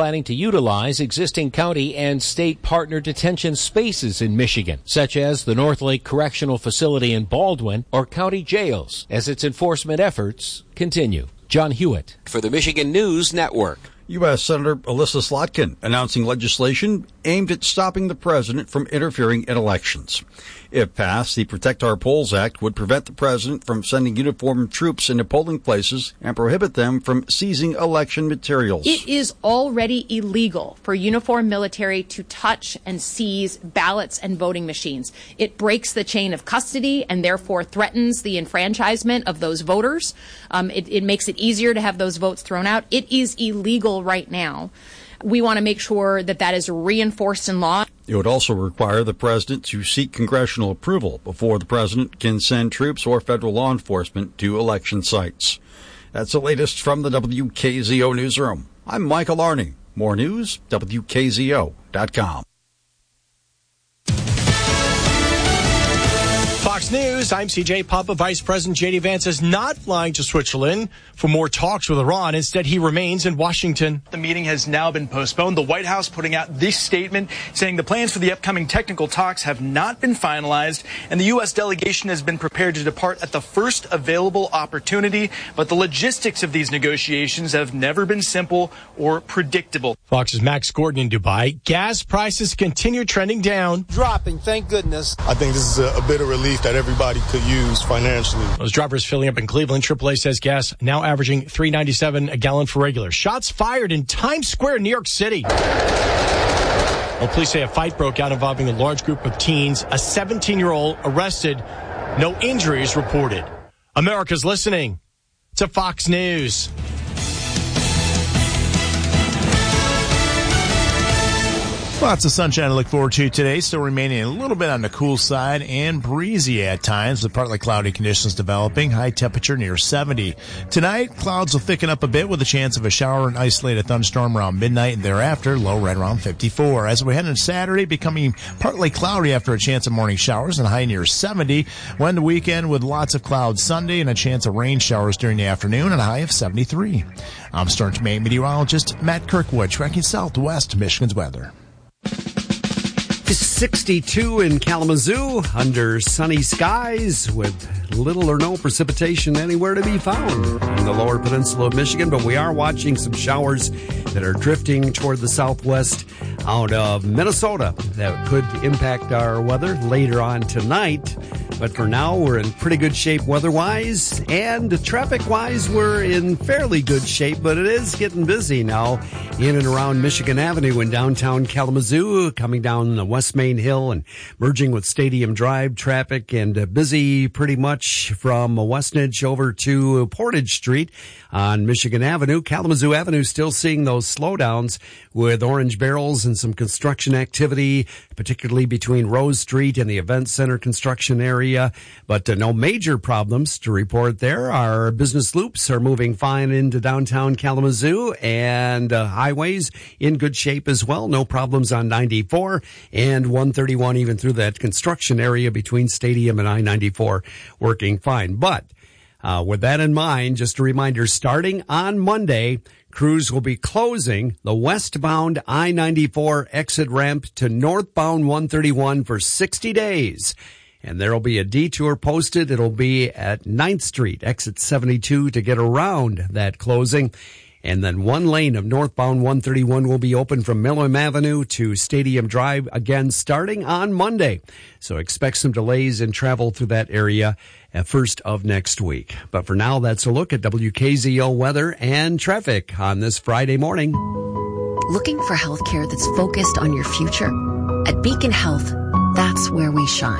planning to utilize existing county and state partner detention spaces in Michigan, such as the North Lake Correctional Facility in Baldwin or county jails, as its enforcement efforts continue. John Hewitt for the Michigan News Network. U.S. Senator Elissa Slotkin announcing legislation aimed at stopping the president from interfering in elections. If passed, the Protect Our Polls Act would prevent the president from sending uniformed troops into polling places and prohibit them from seizing election materials. It is already illegal for uniformed military to touch and seize ballots and voting machines. It breaks the chain of custody and therefore threatens the enfranchisement of those voters. It makes it easier to have those votes thrown out. It is illegal right now. We want to make sure that that is reinforced in law. It would also require the president to seek congressional approval before the president can send troops or federal law enforcement to election sites. That's the latest from the WKZO newsroom. I'm Michael Arning. More news, WKZO.com. Fox News, I'm CJ Papa. Vice President J.D. Vance is not flying to Switzerland for more talks with Iran. Instead, he remains in Washington. The meeting has now been postponed. The White House putting out this statement saying the plans for the upcoming technical talks have not been finalized, and the U.S. delegation has been prepared to depart at the first available opportunity. But the logistics of these negotiations have never been simple or predictable. Fox's Max Gordon in Dubai. Gas prices continue trending down. Dropping, thank goodness. I think this is a bit of relief that everybody could use financially. Those droppers filling up in Cleveland. AAA says gas now averaging $3.97 a gallon for regular. Shots fired in Times Square, New York City. Well, police say a fight broke out involving a large group of teens. A 17-year-old arrested. No injuries reported. America's listening to Fox News. Lots of sunshine to look forward to today. Still remaining a little bit on the cool side and breezy at times with partly cloudy conditions developing. High temperature near 70. Tonight, clouds will thicken up a bit with a chance of a shower and isolated thunderstorm around midnight and thereafter. Low right around 54. As we head into Saturday, becoming partly cloudy after a chance of morning showers and high near 70. When the weekend with lots of clouds Sunday and a chance of rain showers during the afternoon and a high of 73. I'm Storm meteorologist Matt Kirkwood tracking southwest Michigan's weather. 62 in Kalamazoo under sunny skies with little or no precipitation anywhere to be found in the lower peninsula of Michigan, but we are watching some showers that are drifting toward the southwest out of Minnesota that could impact our weather later on tonight. But for now, we're in pretty good shape weather-wise, and traffic-wise, we're in fairly good shape, but it is getting busy now in and around Michigan Avenue in downtown Kalamazoo, coming down the West Main Hill and merging with Stadium Drive traffic, and busy pretty much from Westnedge over to Portage Street on Michigan Avenue. Kalamazoo Avenue still seeing those slowdowns with orange barrels and some construction activity, particularly between Rose Street and the Event Center construction area. But no major problems to report there. Our business loops are moving fine into downtown Kalamazoo, and highways in good shape as well. No problems on 94 and 131, even through that construction area between Stadium and I-94, working fine. But with that in mind, just a reminder, starting on Monday, crews will be closing the westbound I-94 exit ramp to northbound 131 for 60 days. And there will be a detour posted. It'll be at 9th Street, exit 72, to get around that closing. And then one lane of northbound 131 will be open from Millam Avenue to Stadium Drive, again starting on Monday. So expect some delays in travel through that area at first of next week. But for now, that's a look at WKZO weather and traffic on this Friday morning. Looking for healthcare that's focused on your future? At Beacon Health, that's where we shine.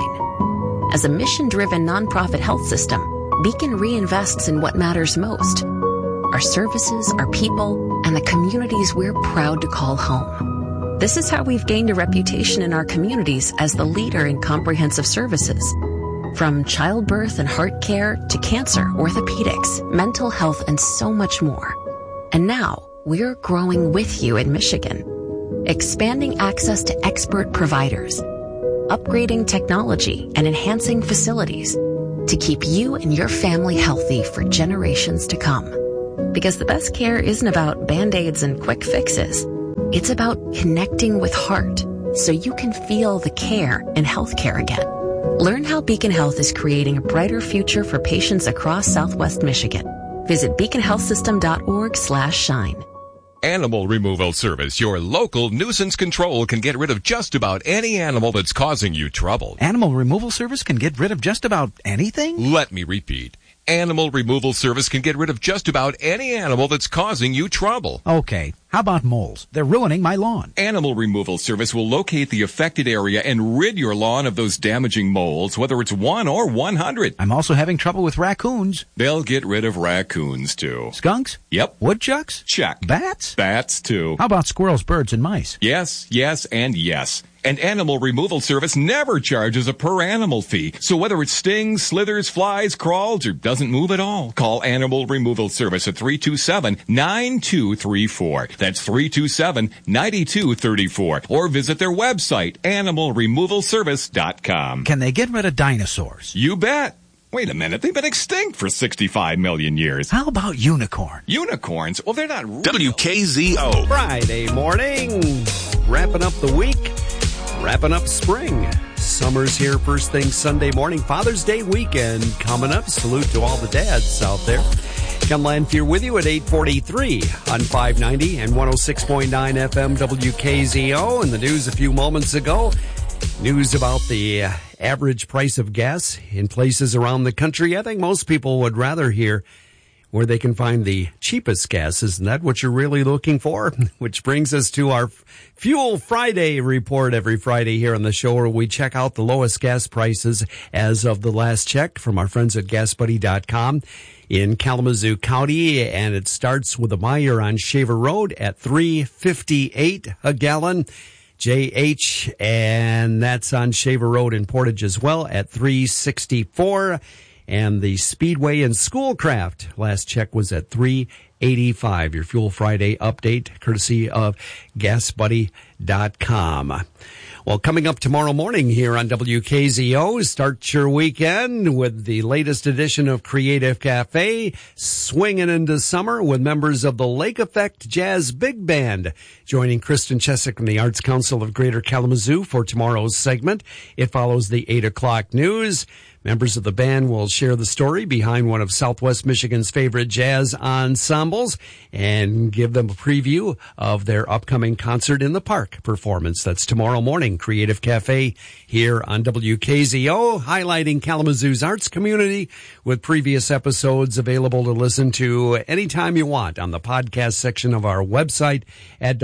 As a mission-driven nonprofit health system, Beacon reinvests in what matters most: our services, our people, and the communities we're proud to call home. This is how we've gained a reputation in our communities as the leader in comprehensive services. From childbirth and heart care to cancer, orthopedics, mental health, and so much more. And now, we're growing with you in Michigan, expanding access to expert providers, upgrading technology and enhancing facilities to keep you and your family healthy for generations to come. Because the best care isn't about Band-Aids and quick fixes. It's about connecting with heart so you can feel the care in healthcare again. Learn how Beacon Health is creating a brighter future for patients across Southwest Michigan. Visit beaconhealthsystem.org/shine. Animal Removal Service, your local nuisance control, can get rid of just about any animal that's causing you trouble. Animal Removal Service can get rid of just about anything? Let me repeat. Animal Removal Service can get rid of just about any animal that's causing you trouble. Okay, how about moles? They're ruining my lawn. Animal Removal Service will locate the affected area and rid your lawn of those damaging moles, whether it's 1 or 100. I'm also having trouble with raccoons. They'll get rid of raccoons, too. Skunks? Yep. Woodchucks? Check. Bats? Bats, too. How about squirrels, birds, and mice? Yes, and yes. And Animal Removal Service never charges a per-animal fee. So whether it stings, slithers, flies, crawls, or doesn't move at all, call Animal Removal Service at 327-9234. That's 327-9234. Or visit their website, animalremovalservice.com. Can they get rid of dinosaurs? You bet. Wait a minute, they've been extinct for 65 million years. How about unicorns? Unicorns? Well, they're not real. WKZO. Friday morning, wrapping up the week, wrapping up spring. Summer's here first thing Sunday morning. Father's Day weekend coming up. Salute to all the dads out there. Ken Lanfear with you at 8:43 on 590 and 106.9 FM WKZO. And the news a few moments ago, news about the average price of gas in places around the country. I think most people would rather hear where they can find the cheapest gas. Isn't that what you're really looking for? Which brings us to our Fuel Friday report every Friday here on the show, where we check out the lowest gas prices as of the last check from our friends at GasBuddy.com in Kalamazoo County. And it starts with a Meijer on Shaver Road at $3.58 a gallon. JH, and that's on Shaver Road in Portage as well at $3.64. And the Speedway in Schoolcraft, last check was at $3.85. Your Fuel Friday update, courtesy of GasBuddy.com. Well, coming up tomorrow morning here on WKZO, start your weekend with the latest edition of Creative Cafe, swinging into summer with members of the Lake Effect Jazz Big Band, joining Kristen Chesick from the Arts Council of Greater Kalamazoo for tomorrow's segment. It follows the 8 o'clock news. Members of the band will share the story behind one of Southwest Michigan's favorite jazz ensembles and give them a preview of their upcoming Concert in the Park performance. That's tomorrow morning, Creative Cafe here on WKZO, highlighting Kalamazoo's arts community with previous episodes available to listen to anytime you want on the podcast section of our website at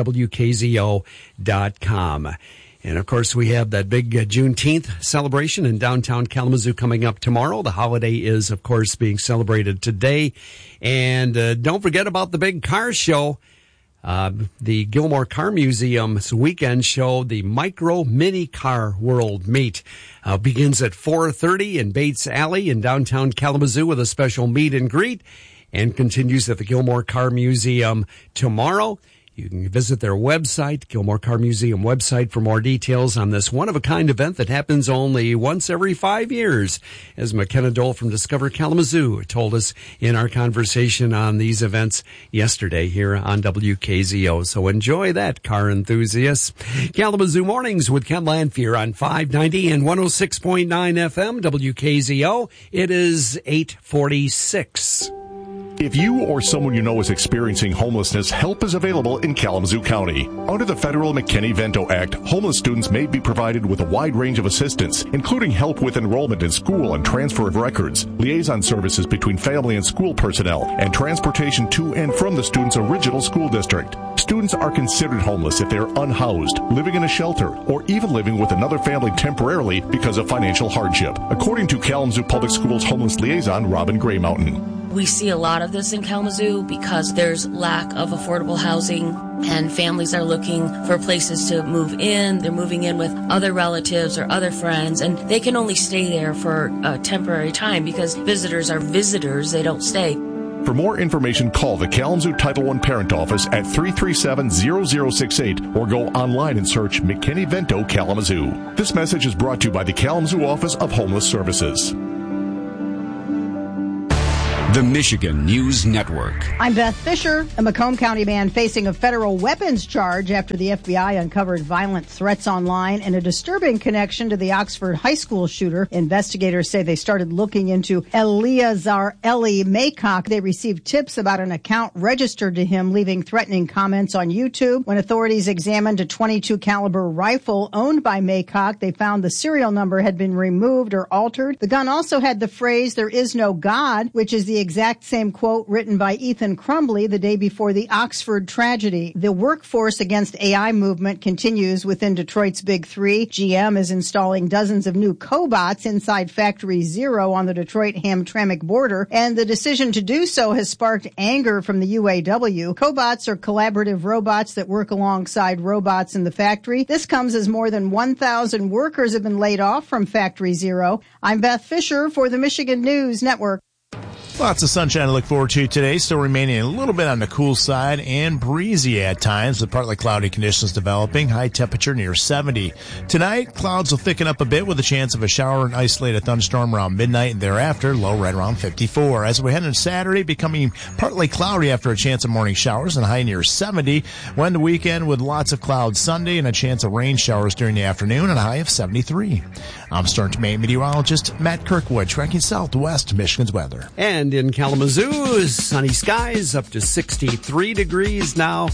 WKZO.com. And, of course, we have that big Juneteenth celebration in downtown Kalamazoo coming up tomorrow. The holiday is, of course, being celebrated today. And don't forget about the big car show. The Gilmore Car Museum's weekend show, the Micro Mini Car World Meet, begins at 4:30 in Bates Alley in downtown Kalamazoo with a special meet and greet, and continues at the Gilmore Car Museum tomorrow. You can visit their website, Gilmore Car Museum website, for more details on this one-of-a-kind event that happens only once every 5 years, as McKenna Dole from Discover Kalamazoo told us in our conversation on these events yesterday here on WKZO. So enjoy that, car enthusiasts. Kalamazoo Mornings with Ken Lanfear on 590 and 106.9 FM WKZO. It is 8:46. If you or someone you know is experiencing homelessness, help is available in Kalamazoo County. Under the federal McKinney-Vento Act, homeless students may be provided with a wide range of assistance, including help with enrollment in school and transfer of records, liaison services between family and school personnel, and transportation to and from the student's original school district. Students are considered homeless if they are unhoused, living in a shelter, or even living with another family temporarily because of financial hardship, according to Kalamazoo Public Schools homeless liaison Robin Gray Mountain. We see a lot of this in Kalamazoo because there's lack of affordable housing and families are looking for places to move in. They're moving in with other relatives or other friends, and they can only stay there for a temporary time because visitors are visitors. They don't stay. For more information, call the Kalamazoo Title I Parent Office at 337-0068 or go online and search McKinney-Vento Kalamazoo. This message is brought to you by the Kalamazoo Office of Homeless Services. The Michigan News Network. I'm Beth Fisher. A Macomb County man facing a federal weapons charge after the FBI uncovered violent threats online and a disturbing connection to the Oxford high school shooter. Investigators say they started looking into Eleazar Eli Maycock. They received tips about an account registered to him leaving threatening comments on YouTube. When authorities examined a .22 caliber rifle owned by Maycock, they found the serial number had been removed or altered. The gun also had the phrase, "There is no God," which is the exact same quote written by Ethan Crumbley the day before the Oxford tragedy. The workforce against AI movement continues within Detroit's Big Three. GM is installing dozens of new cobots inside Factory Zero on the Detroit-Hamtramck border, and the decision to do so has sparked anger from the UAW. Cobots are collaborative robots that work alongside robots in the factory. This comes as more than 1,000 workers have been laid off from Factory Zero. I'm Beth Fisher for the Michigan News Network. Lots of sunshine to look forward to today. Still remaining a little bit on the cool side and breezy at times with partly cloudy conditions developing. High temperature near 70. Tonight, clouds will thicken up a bit with a chance of a shower and isolated thunderstorm around midnight and thereafter. Low right around 54. As we head into Saturday, becoming partly cloudy after a chance of morning showers and high near 70. When the weekend with lots of clouds Sunday and a chance of rain showers during the afternoon and a high of 73. I'm Storm Team meteorologist Matt Kirkwood, tracking southwest Michigan's weather. And in Kalamazoo, sunny skies up to 63 degrees now.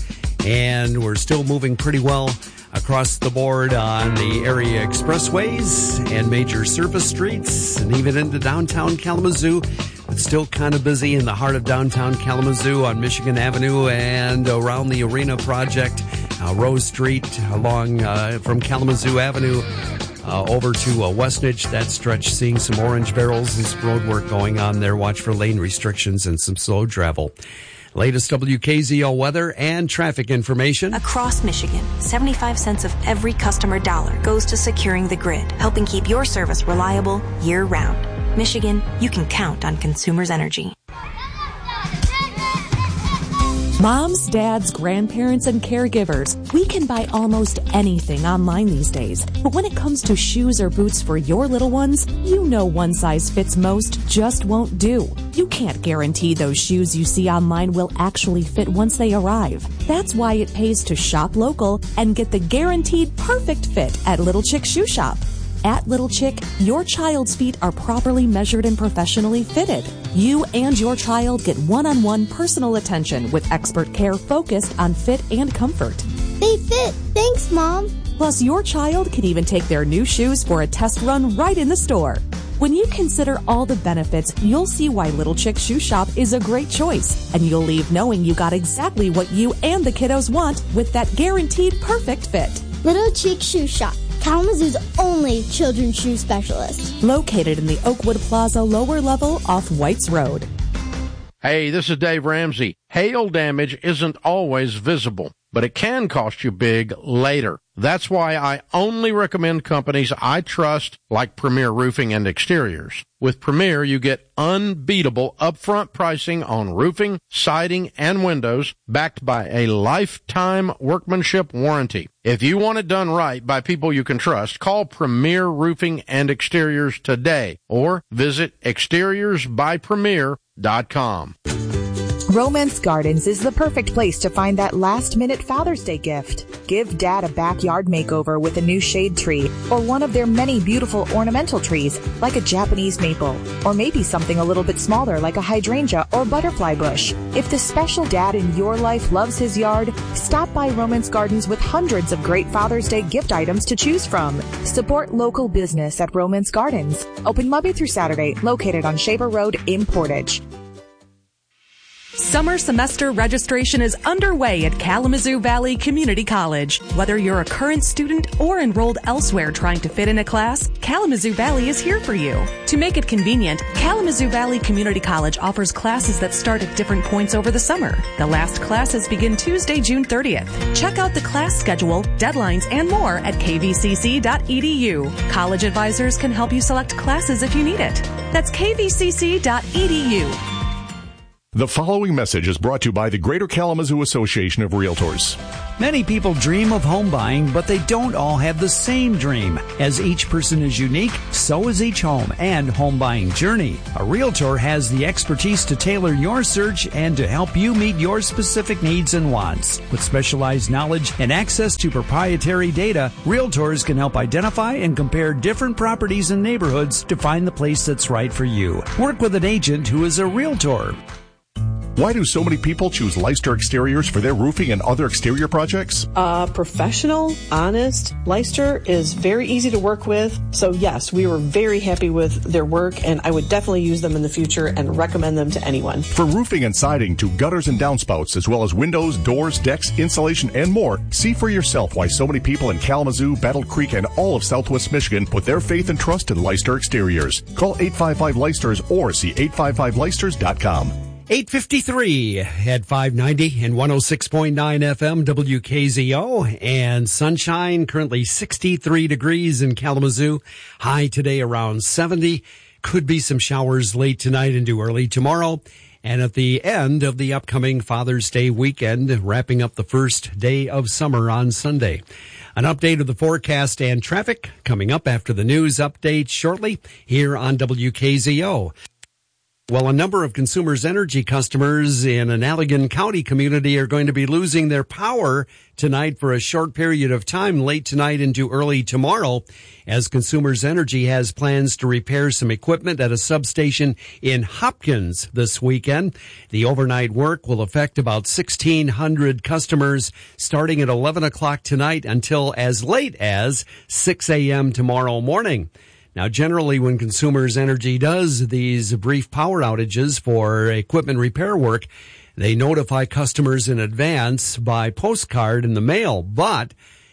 And we're still moving pretty well across the board on the area expressways and major surface streets and even into downtown Kalamazoo. It's still kind of busy in the heart of downtown Kalamazoo on Michigan Avenue and around the Arena Project, Rose Street along from Kalamazoo Avenue over to Westnedge. That stretch seeing some orange barrels and some road work going on there. Watch for lane restrictions and some slow travel. Latest WKZO weather and traffic information. Across Michigan, 75 cents of every customer dollar goes to securing the grid, helping keep your service reliable year-round. Michigan, you can count on Consumers Energy. Moms, dads, grandparents, and caregivers, we can buy almost anything online these days. But when it comes to shoes or boots for your little ones, you know one size fits most just won't do. You can't guarantee those shoes you see online will actually fit once they arrive. That's why it pays to shop local and get the guaranteed perfect fit at Little Chick Shoe Shop. At Little Chick, your child's feet are properly measured and professionally fitted. You and your child get one-on-one personal attention with expert care focused on fit and comfort. They fit. Thanks, Mom. Plus, your child can even take their new shoes for a test run right in the store. When you consider all the benefits, you'll see why Little Chick Shoe Shop is a great choice. And you'll leave knowing you got exactly what you and the kiddos want with that guaranteed perfect fit. Little Chick Shoe Shop, Kalamazoo's only children's shoe specialist. Located in the Oakwood Plaza lower level off Whites Road. Hey, this is Dave Ramsey. Hail damage isn't always visible, but it can cost you big later. That's why I only recommend companies I trust like Premier Roofing and Exteriors. With Premier, you get unbeatable upfront pricing on roofing, siding, and windows backed by a lifetime workmanship warranty. If you want it done right by people you can trust, call Premier Roofing and Exteriors today or visit exteriorsbypremier.com. Romance Gardens is the perfect place to find that last-minute Father's Day gift. Give Dad a backyard makeover with a new shade tree or one of their many beautiful ornamental trees like a Japanese maple, or maybe something a little bit smaller like a hydrangea or butterfly bush. If the special dad in your life loves his yard, stop by Romance Gardens with hundreds of great Father's Day gift items to choose from. Support local business at Romance Gardens. Open Monday through Saturday, located on Shaver Road in Portage. Summer semester registration is underway at Kalamazoo Valley Community College. Whether you're a current student or enrolled elsewhere trying to fit in a class, Kalamazoo Valley is here for you. To make it convenient, Kalamazoo Valley Community College offers classes that start at different points over the summer. The last classes begin Tuesday, June 30th. Check out the class schedule, deadlines, and more at kvcc.edu. College advisors can help you select classes if you need it. That's kvcc.edu. The following message is brought to you by the Greater Kalamazoo Association of Realtors. Many people dream of home buying, but they don't all have the same dream. As each person is unique, so is each home and home buying journey. A realtor has the expertise to tailor your search and to help you meet your specific needs and wants. With specialized knowledge and access to proprietary data, realtors can help identify and compare different properties and neighborhoods to find the place that's right for you. Work with an agent who is a realtor. Why do so many people choose Leicester Exteriors for their roofing and other exterior projects? Professional, honest. Leicester is very easy to work with. So yes, we were very happy with their work, and I would definitely use them in the future and recommend them to anyone. From roofing and siding to gutters and downspouts, as well as windows, doors, decks, insulation, and more, see for yourself why so many people in Kalamazoo, Battle Creek, and all of Southwest Michigan put their faith and trust in Leicester Exteriors. Call 855-LEICESTERS or see 855leicesters.com. 8:53 at 590 and 106.9 FM WKZO, and sunshine, currently 63 degrees in Kalamazoo. High today around 70. Could be some showers late tonight into early tomorrow. And at the end of the upcoming Father's Day weekend, wrapping up the first day of summer on Sunday. An update of the forecast and traffic coming up after the news update shortly here on WKZO. Well, a number of Consumers Energy customers in an Allegan County community are going to be losing their power tonight for a short period of time, late tonight into early tomorrow, as Consumers Energy has plans to repair some equipment at a substation in Hopkins this weekend. The overnight work will affect about 1,600 customers starting at 11 o'clock tonight until as late as 6 a.m. tomorrow morning. Now, generally, when Consumers Energy does these brief power outages for equipment repair work, they notify customers in advance by postcard in the mail. But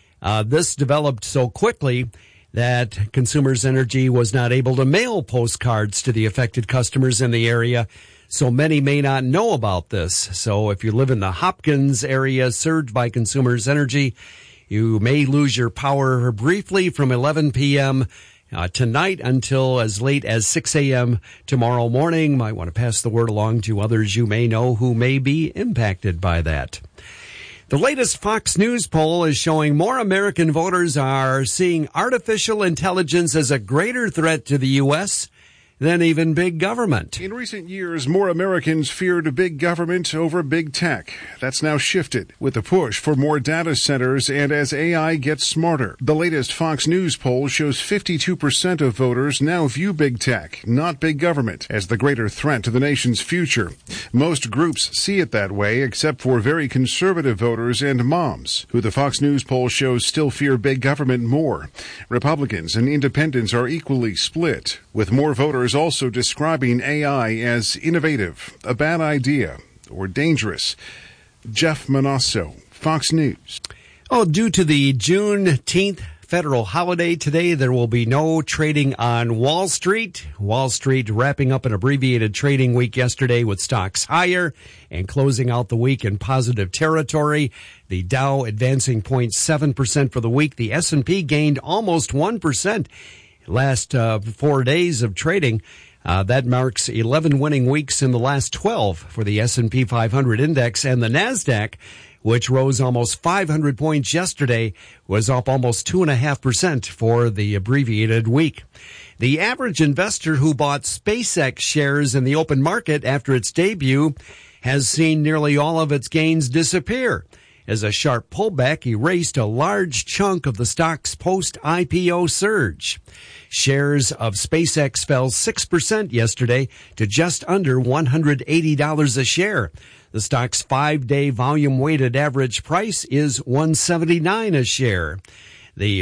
this developed so quickly that Consumers Energy was not able to mail postcards to the affected customers in the area. So many may not know about this. So if you live in the Hopkins area served by Consumers Energy, you may lose your power briefly from 11 p.m. Tonight until as late as 6 a.m. tomorrow morning. Might want to pass the word along to others you may know who may be impacted by that. The latest Fox News poll is showing more American voters are seeing artificial intelligence as a greater threat to the U.S. than even big government. In recent years, more Americans feared big government over big tech. That's now shifted with the push for more data centers and as AI gets smarter. The latest Fox News poll shows 52% of voters now view big tech, not big government, as the greater threat to the nation's future. Most groups see it that way, except for very conservative voters and moms, who the Fox News poll shows still fear big government more. Republicans and independents are equally split, with more voters also describing AI as innovative, a bad idea, or dangerous. Jeff Manasso, Fox News. Due to the Juneteenth federal holiday today, there will be no trading on Wall Street. Wall Street wrapping up an abbreviated trading week yesterday with stocks higher and closing out the week in positive territory. The Dow advancing 0.7% for the week. The S&P gained almost 1%. Last 4 days of trading, that marks 11 winning weeks in the last 12 for the S&P 500 index, and the NASDAQ, which rose almost 500 points yesterday, was up almost 2.5% for the abbreviated week. The average investor who bought SpaceX shares in the open market after its debut has seen nearly all of its gains disappear, as a sharp pullback erased a large chunk of the stock's post-IPO surge. Shares of SpaceX fell 6% yesterday to just under $180 a share. The stock's 5-day volume-weighted average price is $179 a share. The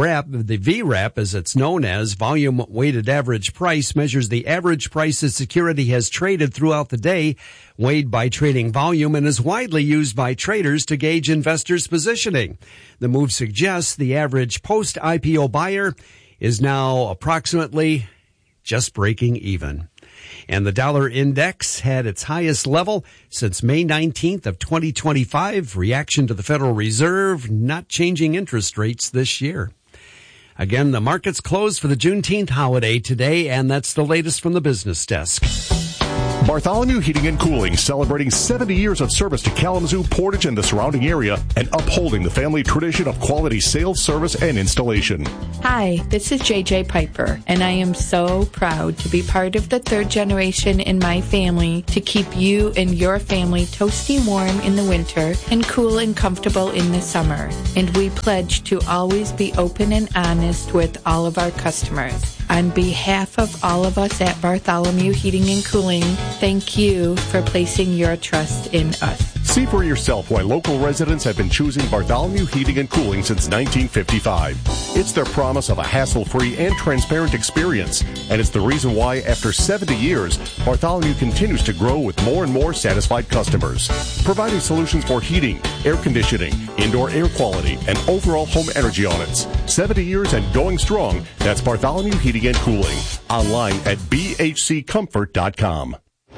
VWAP, as it's known as, volume-weighted average price, measures the average price a security has traded throughout the day, weighed by trading volume, and is widely used by traders to gauge investors' positioning. The move suggests the average post-IPO buyer is now approximately just breaking even. And the dollar index had its highest level since May 19th of 2025. Reaction to the Federal Reserve not changing interest rates this year. Again, the markets closed for the Juneteenth holiday today, and that's the latest from the business desk. Bartholomew Heating and Cooling, celebrating 70 years of service to Kalamazoo, Portage, and the surrounding area, and upholding the family tradition of quality sales, service, and installation. Hi, this is JJ Piper, and I am so proud to be part of the third generation in my family to keep you and your family toasty warm in the winter and cool and comfortable in the summer. And we pledge to always be open and honest with all of our customers. On behalf of all of us at Bartholomew Heating and Cooling, thank you for placing your trust in us. See for yourself why local residents have been choosing Bartholomew Heating and Cooling since 1955. It's their promise of a hassle-free and transparent experience, and it's the reason why, after 70 years, Bartholomew continues to grow with more and more satisfied customers, providing solutions for heating, air conditioning, indoor air quality, and overall home energy audits. 70 years and going strong. That's Bartholomew Heating and Cooling. Online at bhccomfort.com.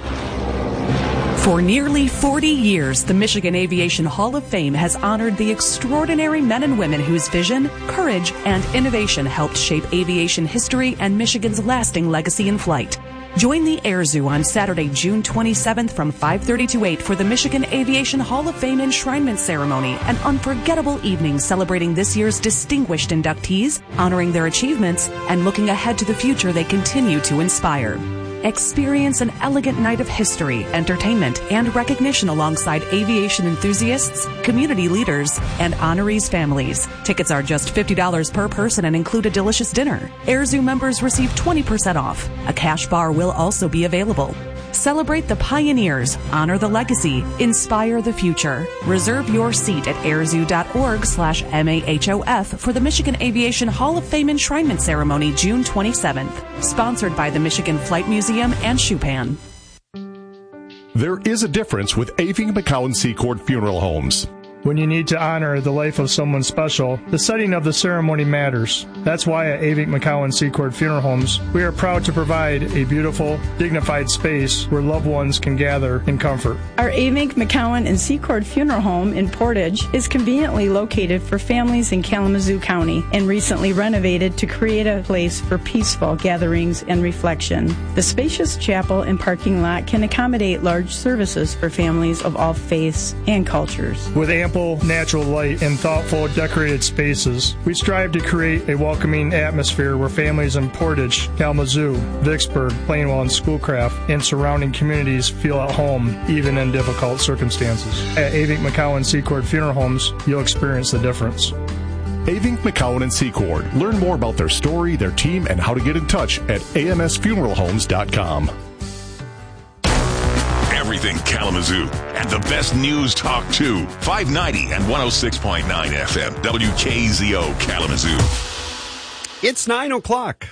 For nearly 40 years, the Michigan Aviation Hall of Fame has honored the extraordinary men and women whose vision, courage, and innovation helped shape aviation history and Michigan's lasting legacy in flight. Join the Air Zoo on Saturday, June 27th from 5:30 to 8 for the Michigan Aviation Hall of Fame enshrinement ceremony, an unforgettable evening celebrating this year's distinguished inductees, honoring their achievements, and looking ahead to the future they continue to inspire. Experience an elegant night of history, entertainment, and recognition alongside aviation enthusiasts, community leaders, and honorees' families. Tickets are just $50 per person and include a delicious dinner. Air Zoo members receive 20% off. A cash bar will also be available. Celebrate the pioneers, honor the legacy, inspire the future. Reserve your seat at airzoo.org/MAHOF for the Michigan Aviation Hall of Fame enshrinement ceremony June 27th. Sponsored by the Michigan Flight Museum and Schupan. There is a difference with Aving McCowan Secord Funeral Homes. When you need to honor the life of someone special, the setting of the ceremony matters. That's why at Avink McCowan Secord Funeral Homes, we are proud to provide a beautiful, dignified space where loved ones can gather in comfort. Our Avink McCowan and Secord Funeral Home in Portage is conveniently located for families in Kalamazoo County and recently renovated to create a place for peaceful gatherings and reflection. The spacious chapel and parking lot can accommodate large services for families of all faiths and cultures. With ample natural light and thoughtful decorated spaces, we strive to create a welcoming atmosphere where families in Portage, Kalamazoo, Vicksburg, Plainwell, and Schoolcraft, and surrounding communities feel at home, even in difficult circumstances. At Avink McCowan Secord Funeral Homes, you'll experience the difference. Avink McCowan and Secord. Learn more about their story, their team, and how to get in touch at amsfuneralhomes.com. Everything Kalamazoo and the best news talk too. 590 and 106.9 FM. WKZO Kalamazoo. It's 9 o'clock.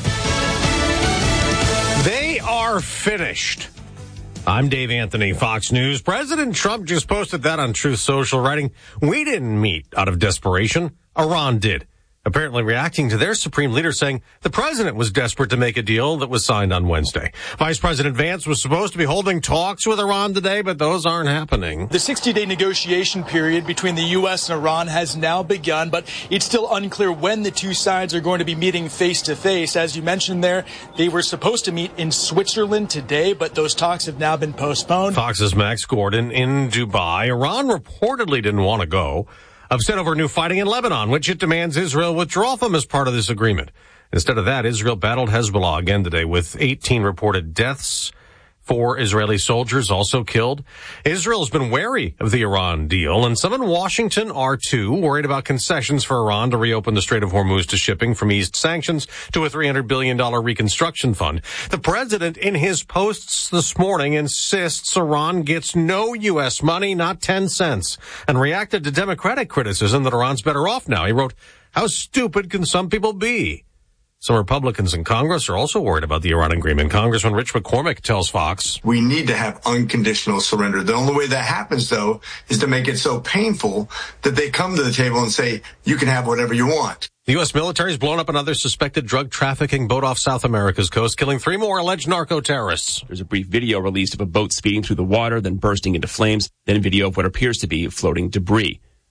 They are finished. I'm Dave Anthony, Fox News. President Trump just posted that on Truth Social, writing, "We didn't meet out of desperation. Iran did." Apparently reacting to their supreme leader saying the president was desperate to make a deal that was signed on Wednesday. Vice President Vance was supposed to be holding talks with Iran today, but those aren't happening. The 60-day negotiation period between the U.S. and Iran has now begun, but it's still unclear when the two sides are going to be meeting face-to-face. As you mentioned there, they were supposed to meet in Switzerland today, but those talks have now been postponed. Fox's Max Gordon in Dubai. Iran reportedly didn't want to go. Upset over new fighting in Lebanon, which it demands Israel withdraw from as part of this agreement. Instead of that, Israel battled Hezbollah again today with 18 reported deaths. 4 Israeli soldiers also killed. Israel's been wary of the Iran deal, and some in Washington are too, worried about concessions for Iran to reopen the Strait of Hormuz to shipping from eased sanctions to a $300 billion reconstruction fund. The president, in his posts this morning, insists Iran gets no U.S. money, not 10 cents, and reacted to Democratic criticism that Iran's better off now. He wrote, "How stupid can some people be?" Some Republicans in Congress are also worried about the Iran agreement. Congressman Rich McCormick tells Fox, "We need to have unconditional surrender. The only way that happens, though, is to make it so painful that they come to the table and say, you can have whatever you want." The U.S. military has blown up another suspected drug trafficking boat off South America's coast, killing 3 more alleged narco-terrorists. There's a brief video released of a boat speeding through the water, then bursting into flames, then video of what appears to be floating debris.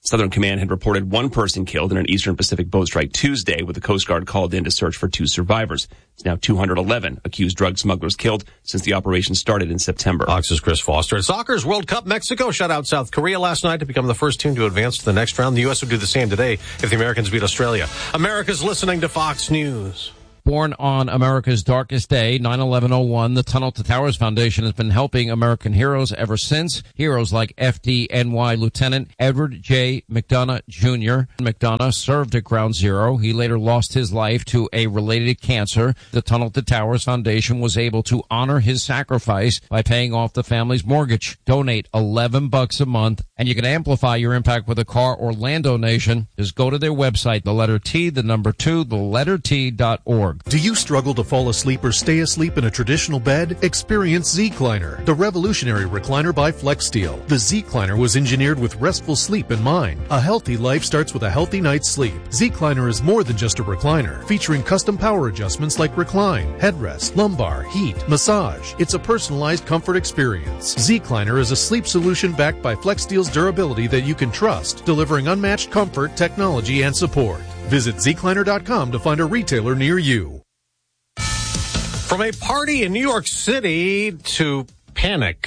Southern Command had reported one person killed in an Eastern Pacific boat strike Tuesday, with the Coast Guard called in to search for 2 survivors. It's now 211 accused drug smugglers killed since the operation started in September. Fox's Chris Foster. Soccer's World Cup. Mexico shut out South Korea last night to become the first team to advance to the next round. The U.S. would do the same today if the Americans beat Australia. America's listening to Fox News. Born on America's darkest day, 9/11/01, the Tunnel to Towers Foundation has been helping American heroes ever since. Heroes like FDNY Lieutenant Edward J. McDonough Jr. McDonough served at Ground Zero. He later lost his life to a related cancer. The Tunnel to Towers Foundation was able to honor his sacrifice by paying off the family's mortgage. Donate $11 a month, and you can amplify your impact with a car or land donation. Just go to their website, the letter T, the number 2, the letter T.org. Do you struggle to fall asleep or stay asleep in a traditional bed? Experience Zecliner, the revolutionary recliner by FlexSteel. The Zecliner was engineered with restful sleep in mind. A healthy life starts with a healthy night's sleep. Zecliner is more than just a recliner, featuring custom power adjustments like recline, headrest, lumbar, heat, massage. It's a personalized comfort experience. Zecliner is a sleep solution backed by FlexSteel's durability that you can trust, delivering unmatched comfort, technology, and support. Visit Zecliner.com to find a retailer near you. From a party in New York City to panic.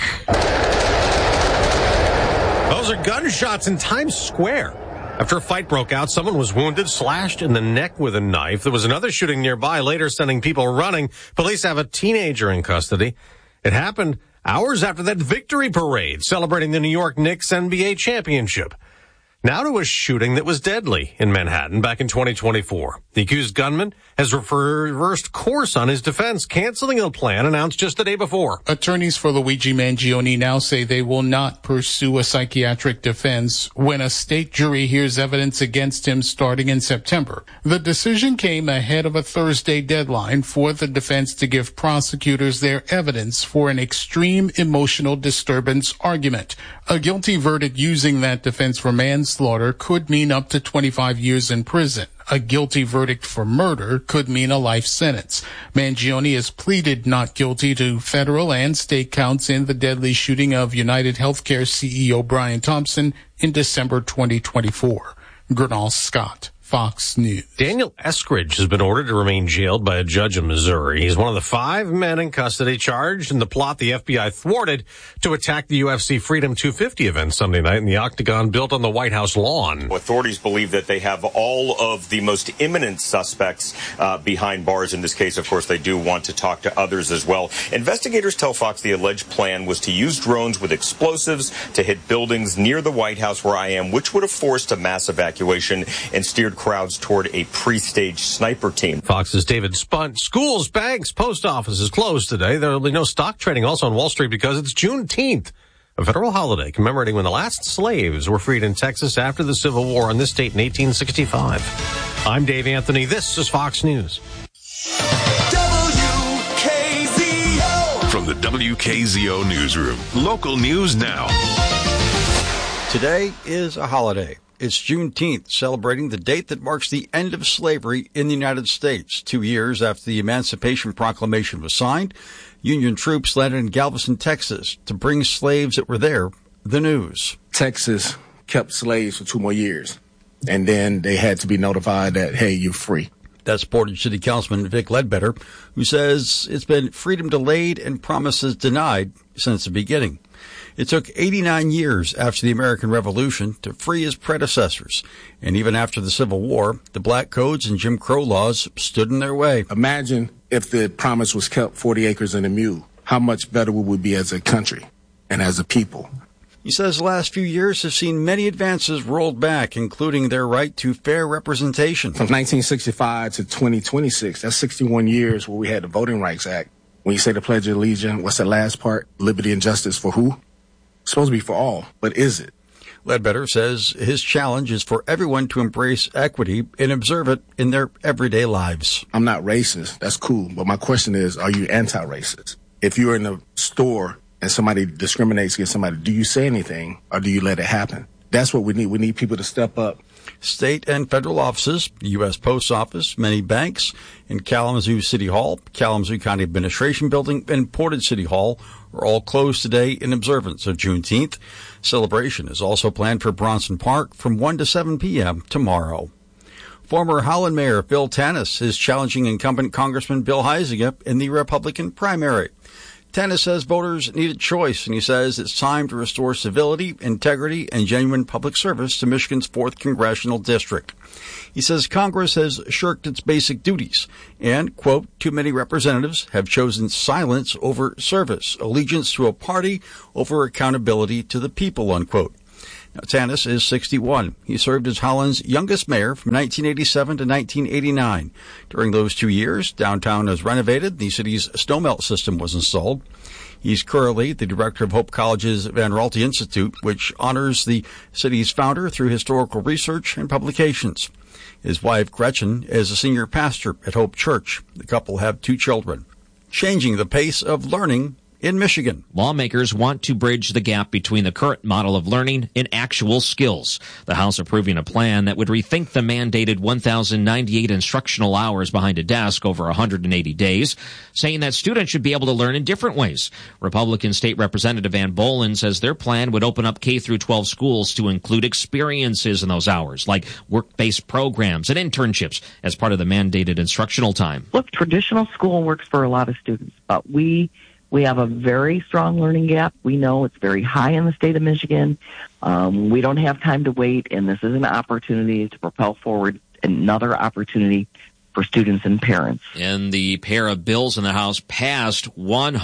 Those are gunshots in Times Square. After a fight broke out, someone was wounded, slashed in the neck with a knife. There was another shooting nearby, later sending people running. Police have a teenager in custody. It happened hours after that victory parade celebrating the New York Knicks NBA championship. Now to a shooting that was deadly in Manhattan back in 2024. The accused gunman has reversed course on his defense, canceling a plan announced just the day before. Attorneys for Luigi Mangione now say they will not pursue a psychiatric defense when a state jury hears evidence against him starting in September. The decision came ahead of a Thursday deadline for the defense to give prosecutors their evidence for an extreme emotional disturbance argument. A guilty verdict using that defense for manslaughter could mean up to 25 years in prison. A guilty verdict for murder could mean a life sentence. Mangione has pleaded not guilty to federal and state counts in the deadly shooting of United Healthcare CEO Brian Thompson in December 2024. Gernal Scott, Fox News. Daniel Eskridge has been ordered to remain jailed by a judge in Missouri. He's one of the 5 men in custody charged in the plot the FBI thwarted to attack the UFC Freedom 250 event Sunday night in the Octagon built on the White House lawn. Authorities believe that they have all of the most imminent suspects behind bars. In this case, of course, they do want to talk to others as well. Investigators tell Fox the alleged plan was to use drones with explosives to hit buildings near the White House where I am, which would have forced a mass evacuation and steered crowds toward a pre-staged sniper team. Fox's David Spunt. Schools, banks, post offices closed today. There will be no stock trading also on Wall Street because it's Juneteenth, a federal holiday commemorating when the last slaves were freed in Texas after the Civil War in this state in 1865. I'm Dave Anthony. This is Fox News. WKZO. From the WKZO newsroom, local news now. Today is a holiday. It's Juneteenth, celebrating the date that marks the end of slavery in the United States. 2 years after the Emancipation Proclamation was signed, Union troops landed in Galveston, Texas, to bring slaves that were there the news. Texas kept slaves for 2 more years, and then they had to be notified that, hey, you're free. That's Portage City Councilman Vic Ledbetter, who says it's been freedom delayed and promises denied since the beginning. It took 89 years after the American Revolution to free his predecessors. And even after the Civil War, the black codes and Jim Crow laws stood in their way. Imagine if the promise was kept, 40 acres and a mule. How much better would we be as a country and as a people? He says the last few years have seen many advances rolled back, including their right to fair representation. From 1965 to 2026, that's 61 years where we had the Voting Rights Act. When you say the Pledge of Allegiance, what's the last part? Liberty and justice for who? It's supposed to be for all, but is it? Ledbetter says his challenge is for everyone to embrace equity and observe it in their everyday lives. I'm not racist. That's cool. But my question is, are you anti-racist? If you're in a store and somebody discriminates against somebody, do you say anything or do you let it happen? That's what we need. We need people to step up State and federal offices, U.S. Post Office, many banks, and Kalamazoo City Hall, Kalamazoo County Administration Building, and Portage City Hall are all closed today in observance of Juneteenth. Celebration is also planned for Bronson Park from 1 to 7 p.m. tomorrow. Former Holland Mayor Phil Tanis is challenging incumbent Congressman Bill Huizenga in the Republican primary. Tanis says voters need a choice, and he says it's time to restore civility, integrity, and genuine public service to Michigan's 4th Congressional District. He says Congress has shirked its basic duties and, quote, too many representatives have chosen silence over service, allegiance to a party over accountability to the people, unquote. Now, Tanis is 61. He served as Holland's youngest mayor from 1987 to 1989. During those 2 years, downtown was renovated. The city's snowmelt system was installed. He's currently the director of Hope College's Van Raalte Institute, which honors the city's founder through historical research and publications. His wife, Gretchen, is a senior pastor at Hope Church. The couple have 2 children. Changing the pace of learning in Michigan. Lawmakers want to bridge the gap between the current model of learning and actual skills. The House approving a plan that would rethink the mandated 1,098 instructional hours behind a desk over 180 days, saying that students should be able to learn in different ways. Republican State Representative Ann Bolin says their plan would open up K-12 schools to include experiences in those hours, like work-based programs and internships as part of the mandated instructional time. Look, traditional school works for a lot of students, but we have a very strong learning gap. We know it's very high in the state of Michigan. We don't have time to wait, and this is an opportunity to propel forward another opportunity for students and parents. And the pair of bills in the House passed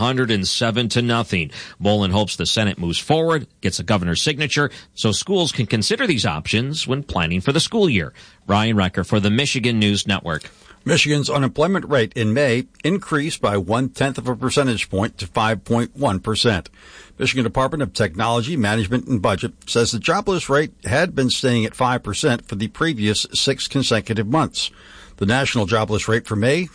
107-0. Bolin hopes the Senate moves forward, gets the governor's signature, so schools can consider these options when planning for the school year. Ryan Recker for the Michigan News Network. Michigan's unemployment rate in May increased by 0.1 of a percentage point to 5.1%. Michigan Department of Technology, Management, and Budget says the jobless rate had been staying at 5% for the previous 6 consecutive months. The national jobless rate for May,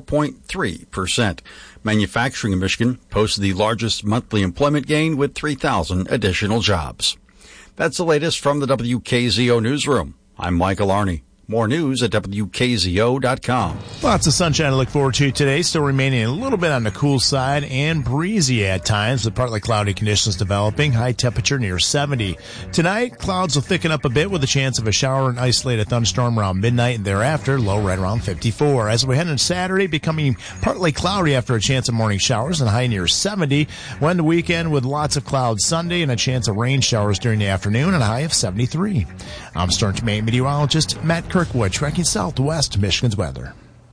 4.3%. Manufacturing in Michigan posted the largest monthly employment gain with 3,000 additional jobs. That's the latest from the WKZO Newsroom. I'm Michael Arney. More news at WKZO.com. Lots of sunshine to look forward to today. Still remaining a little bit on the cool side and breezy at times with partly cloudy conditions developing. High temperature near 70. Tonight, clouds will thicken up a bit with a chance of a shower and isolated thunderstorm around midnight and thereafter. Low right around 54. As we head into Saturday, becoming partly cloudy after a chance of morning showers and high near 70. When the weekend with lots of clouds Sunday and a chance of rain showers during the afternoon and a high of 73. I'm Storm Team meteorologist Matt Kirkwood, tracking southwest Michigan's weather.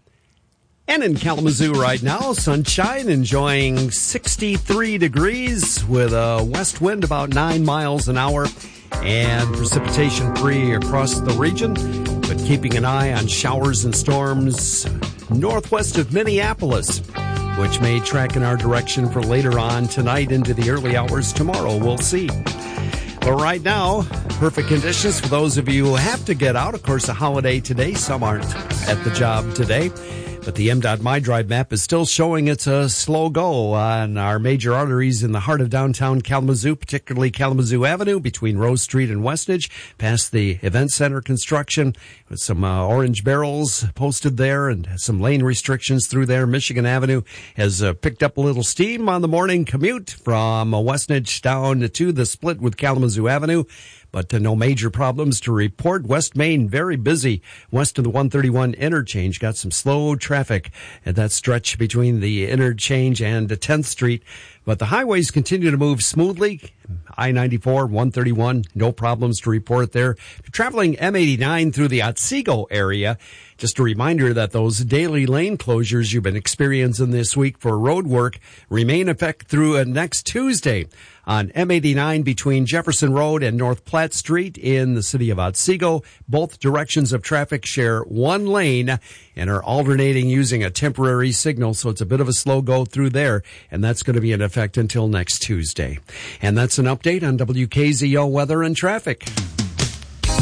And in Kalamazoo right now, sunshine, enjoying 63 degrees with a west wind about 9 miles an hour and precipitation free across the region, but keeping an eye on showers and storms northwest of Minneapolis, which may track in our direction for later on tonight into the early hours tomorrow. We'll see. But right now, perfect conditions for those of you who have to get out. Of course, a holiday today. Some aren't at the job today. But the MDOT MyDrive map is still showing it's a slow go on our major arteries in the heart of downtown Kalamazoo, particularly Kalamazoo Avenue between Rose Street and Westnedge, past the Event Center construction with some orange barrels posted there and some lane restrictions through there. Michigan Avenue has picked up a little steam on the morning commute from Westnedge down to the split with Kalamazoo Avenue. But no major problems to report. West Main, very busy. West of the 131 interchange, got some slow traffic at that stretch between the interchange and 10th Street. But the highways continue to move smoothly. I-94, 131, no problems to report there. If you're traveling M89 through the Otsego area, just a reminder that those daily lane closures you've been experiencing this week for road work remain in effect through next Tuesday on M89 between Jefferson Road and North Platte Street in the city of Otsego. Both directions of traffic share one lane and are alternating using a temporary signal, so it's a bit of a slow go through there, and that's going to be in effect until next Tuesday. And that's an update on WKZO weather and traffic.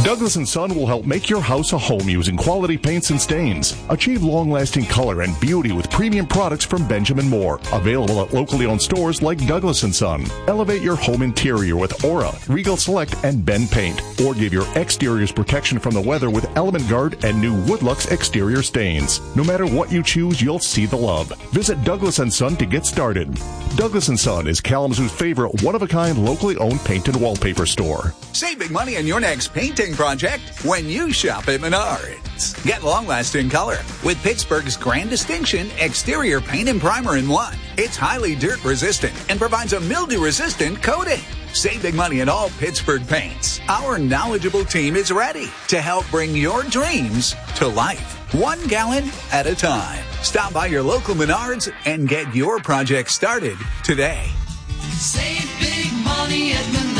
Douglas & Son will help make your house a home using quality paints and stains. Achieve long-lasting color and beauty with premium products from Benjamin Moore. Available at locally owned stores like Douglas & Son. Elevate your home interior with Aura, Regal Select, and Ben Paint. Or give your exteriors protection from the weather with Element Guard and new Woodlux exterior stains. No matter what you choose, you'll see the love. Visit Douglas & Son to get started. Douglas & Son is Kalamazoo's favorite one-of-a-kind locally owned paint and wallpaper store. Save big money on your next painting project when you shop at Menards. Get long-lasting color with Pittsburgh's Grand Distinction exterior paint and primer in one. It's highly dirt-resistant and provides a mildew-resistant coating. Save big money in all Pittsburgh paints. Our knowledgeable team is ready to help bring your dreams to life, 1 gallon at a time. Stop by your local Menards and get your project started today. Save big money at Menards.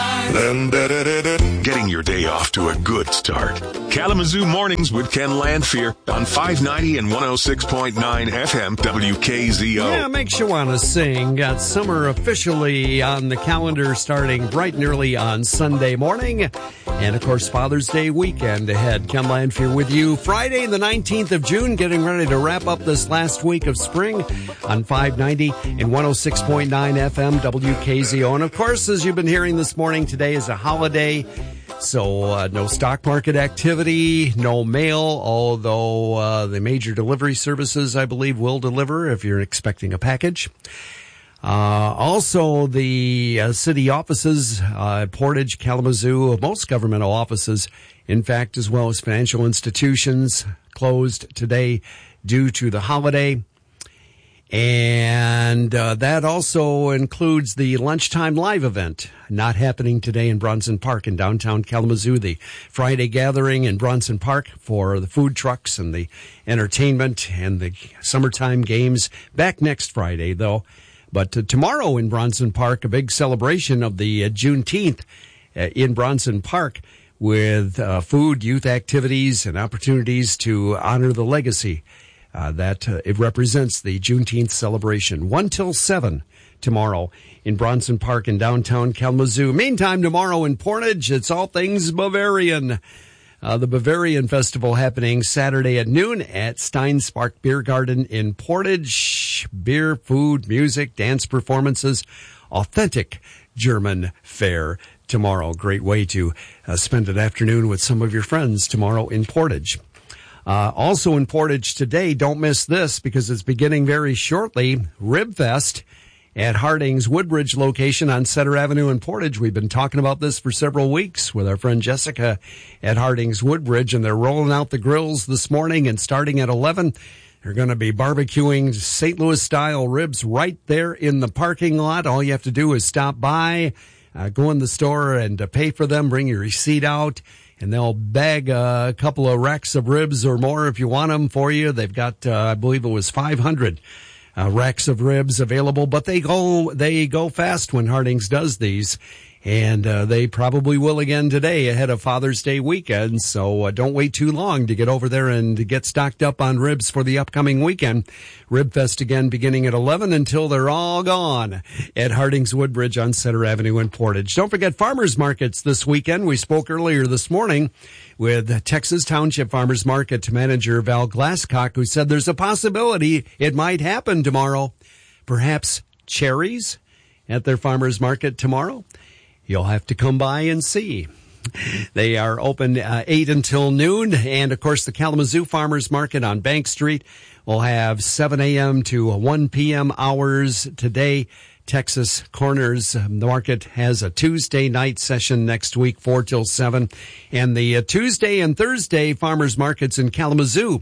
Getting your day off to a good start. Kalamazoo Mornings with Ken Landfear on 590 and 106.9 FM WKZO. Yeah, makes you want to sing. Got summer officially on the calendar starting bright and early on Sunday morning. And, of course, Father's Day weekend ahead. Ken Landfear with you Friday, the 19th of June, getting ready to wrap up this last week of spring on 590 and 106.9 FM WKZO. And, of course, as you've been hearing this morning, today is a holiday. So no stock market activity, no mail, although the major delivery services, I believe, will deliver if you're expecting a package. Also, the city offices, Portage, Kalamazoo, most governmental offices, in fact, as well as financial institutions, closed today due to the holiday. And that also includes the Lunchtime Live event, not happening today in Bronson Park in downtown Kalamazoo. The Friday gathering in Bronson Park for the food trucks and the entertainment and the summertime games. Back next Friday, though. But tomorrow in Bronson Park, a big celebration of the Juneteenth in Bronson Park with food, youth activities, and opportunities to honor the legacy that it represents, the Juneteenth celebration. 1 till 7 tomorrow in Bronson Park in downtown Kalamazoo. Meantime, tomorrow in Portage, it's all things Bavarian. The Bavarian Festival happening Saturday at noon at Steinspark Beer Garden in Portage. Beer, food, music, dance performances, authentic German fare tomorrow. Great way to spend an afternoon with some of your friends tomorrow in Portage. Also in Portage today, don't miss this because it's beginning very shortly, Rib Fest at Harding's Woodbridge location on Center Avenue in Portage. We've been talking about this for several weeks with our friend Jessica at Harding's Woodbridge, and they're rolling out the grills this morning, and starting at 11, they're going to be barbecuing St. Louis-style ribs right there in the parking lot. All you have to do is stop by, go in the store and pay for them, bring your receipt out, and they'll bag a couple of racks of ribs or more if you want them for you. They've got, I believe it was 500 racks of ribs available, but they go fast when Harding's does these. And they probably will again today ahead of Father's Day weekend. So don't wait too long to get over there and get stocked up on ribs for the upcoming weekend. Rib Fest again beginning at 11 until they're all gone at Harding's Woodbridge on Center Avenue in Portage. Don't forget farmers markets this weekend. We spoke earlier this morning with Texas Township Farmers Market Manager Val Glasscock, who said there's a possibility it might happen tomorrow. Perhaps cherries at their farmers market tomorrow. You'll have to come by and see. They are open 8 until noon. And, of course, the Kalamazoo Farmers Market on Bank Street will have 7 a.m. to 1 p.m. hours today. Texas Corners Market has a Tuesday night session next week, 4 till 7. And the Tuesday and Thursday farmers markets in Kalamazoo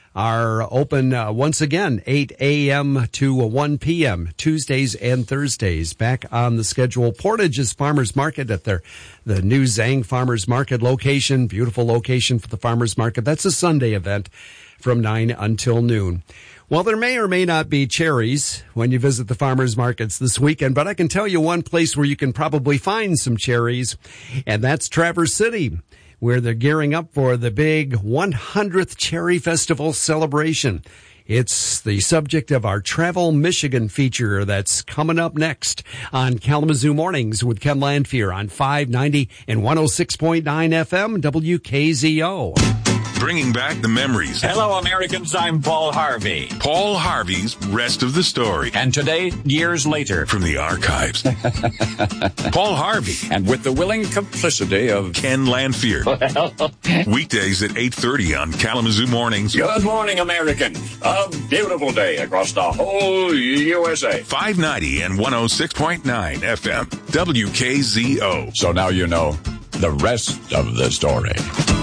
are open once again, 8 a.m. to 1 p.m., Tuesdays and Thursdays. Back on the schedule, Portage's Farmers Market at the new Zang Farmers Market location. Beautiful location for the Farmers Market. That's a Sunday event from 9 until noon. Well, there may or may not be cherries when you visit the farmers markets this weekend, but I can tell you one place where you can probably find some cherries, and that's Traverse City, where they're gearing up for the big 100th Cherry Festival celebration. It's the subject of our Travel Michigan feature that's coming up next on Kalamazoo Mornings with Ken Landfear on 590 and 106.9 FM WKZO. Bringing back the memories. Hello, Americans. I'm Paul Harvey. Paul Harvey's Rest of the Story. And today, years later. From the archives. Paul Harvey. And with the willing complicity of Ken Landfear. Weekdays at 8:30 on Kalamazoo Mornings. Good morning, Americans. A beautiful day across the whole USA. 590 and 106.9 FM WKZO. So now you know the rest of the story.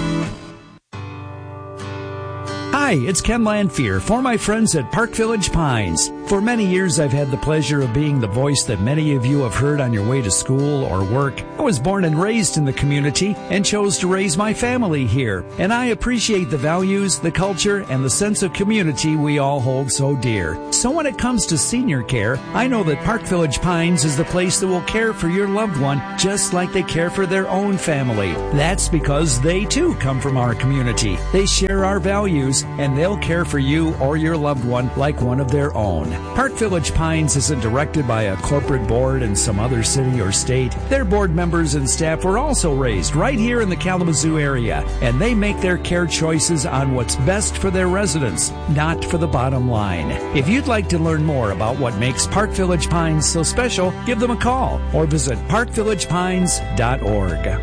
Hi, it's Ken Landfear for my friends at Park Village Pines. For many years, I've had the pleasure of being the voice that many of you have heard on your way to school or work. I was born and raised in the community and chose to raise my family here. And I appreciate the values, the culture, and the sense of community we all hold so dear. So when it comes to senior care, I know that Park Village Pines is the place that will care for your loved one just like they care for their own family. That's because they too come from our community. They share our values, and they'll care for you or your loved one like one of their own. Park Village Pines isn't directed by a corporate board in some other city or state. Their board members and staff were also raised right here in the Kalamazoo area, and they make their care choices on what's best for their residents, not for the bottom line. If you'd like to learn more about what makes Park Village Pines so special, give them a call or visit parkvillagepines.org.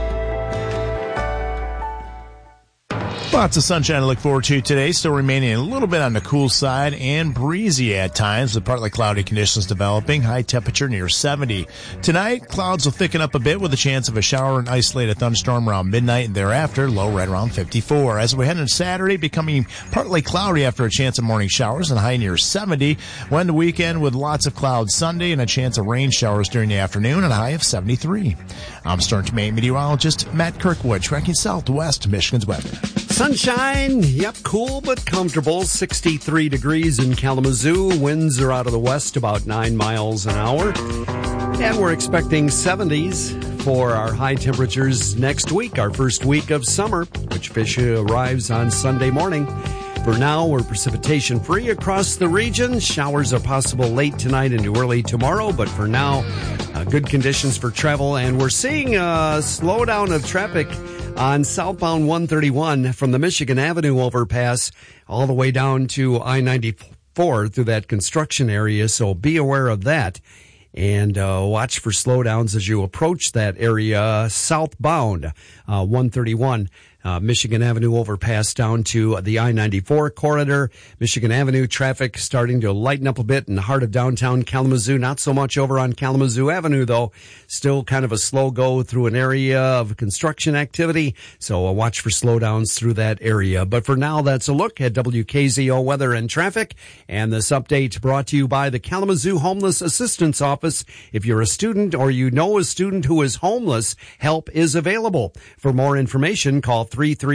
Lots of sunshine to look forward to today, still remaining a little bit on the cool side and breezy at times with partly cloudy conditions developing, high temperature near 70. Tonight, clouds will thicken up a bit with a chance of a shower and isolated thunderstorm around midnight and thereafter, low right around 54. As we head into Saturday, becoming partly cloudy after a chance of morning showers and high near 70. When the weekend with lots of clouds Sunday and a chance of rain showers during the afternoon and a high of 73. I'm Storm Team meteorologist Matt Kirkwood, tracking southwest Michigan's weather. Sunshine, yep, cool but comfortable. 63 degrees in Kalamazoo. Winds are out of the west about 9 miles an hour. And we're expecting 70s for our high temperatures next week, our first week of summer, which officially arrives on Sunday morning. For now, we're precipitation free across the region. Showers are possible late tonight into early tomorrow, but for now, good conditions for travel. And we're seeing a slowdown of traffic on southbound 131 from the Michigan Avenue overpass all the way down to I-94 through that construction area. So be aware of that and watch for slowdowns as you approach that area southbound 131. Michigan Avenue overpass down to the I-94 corridor. Michigan Avenue traffic starting to lighten up a bit in the heart of downtown Kalamazoo. Not so much over on Kalamazoo Avenue, though. Still kind of a slow go through an area of construction activity. So watch for slowdowns through that area. But for now, that's a look at WKZO weather and traffic. And this update brought to you by the Kalamazoo Homeless Assistance Office. If you're a student or you know a student who is homeless, help is available. For more information, call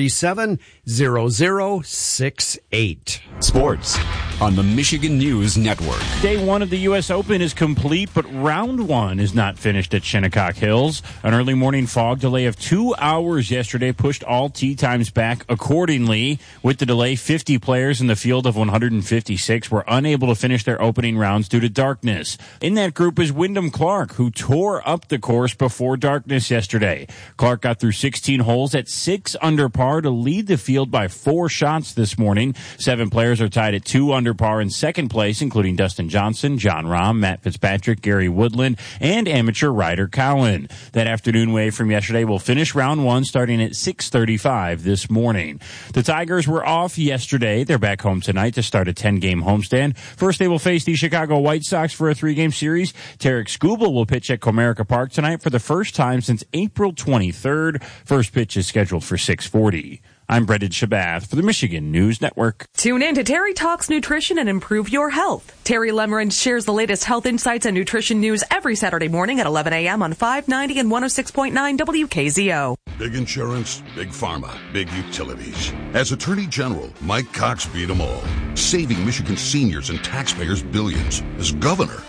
337-0068. Sports on the Michigan News Network. Day one of the U.S. Open is complete, but round one is not finished at Shinnecock Hills. An early morning fog delay of 2 hours yesterday pushed all tee times back accordingly. With the delay, 50 players in the field of 156 were unable to finish their opening rounds due to darkness. In that group is Wyndham Clark, who tore up the course before darkness yesterday. Clark got through 16 holes at 6 under par to lead the field by 4 shots this morning. 7 players are tied at 2 under par in second place, including Dustin Johnson, John Rahm, Matt Fitzpatrick, Gary Woodland, and amateur Ryder Cowan. That afternoon wave from yesterday will finish round one starting at 6:35 this morning. The Tigers were off yesterday. They're back home tonight to start a 10-game homestand. First, they will face the Chicago White Sox for a 3-game series. Tarek Skubal will pitch at Comerica Park tonight for the first time since April 23rd. First pitch is scheduled for 6:40. I'm Brendan Shabath for the Michigan News Network. Tune in to Terry Talks Nutrition and Improve Your Health. Terry Lemerand shares the latest health insights and nutrition news every Saturday morning at 11 a.m. on 590 and 106.9 WKZO. Big insurance, big pharma, big utilities. As Attorney General, Mike Cox beat them all, saving Michigan seniors and taxpayers billions. As governor,